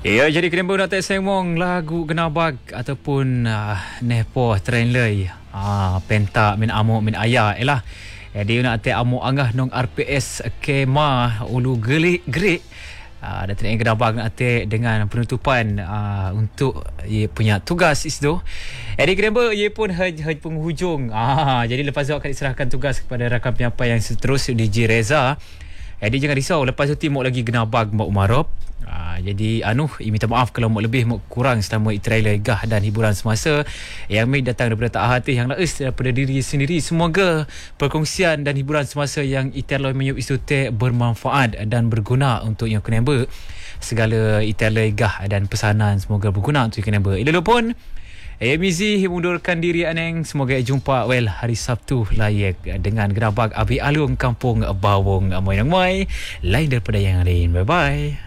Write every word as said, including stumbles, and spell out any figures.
Ya, jadi kena nak tak semong lagu Genabag ataupun uh, Nepo Trailer ah penta min amuk min ayah elah. Jadi nak tak amuk angah nong R P S Kema Ulu Gelik Gerik. Uh, dan tadi Genabag nak tak dengan penutupan uh, untuk ia punya tugas itu. Jadi kenapa ia pun haj haj penghujung. Ah jadi lepas tu akan diserahkan tugas kepada rakan penyampai yang seterus D J Reza. Jadi jangan risau, lepas tu timuk lagi Genabag Mak Umarop. Ha, jadi anu minta maaf kalau mau lebih mau kurang selama trailer gah dan hiburan semasa yang mai datang daripada tak hati yang laes daripada diri sendiri. Semoga perkongsian dan hiburan semasa yang iterloi menyup isu te bermanfaat dan berguna untuk yang kenamba. Segala iterloi gah dan pesanan semoga berguna untuk yang kenamba. Ila pun A M Z mundurkan diri aneng. Semoga jumpa well hari Sabtu layak dengan Genabag Abi Alung Kampung Bawong Amoy Nangmai lain daripada yang lain. Bye bye.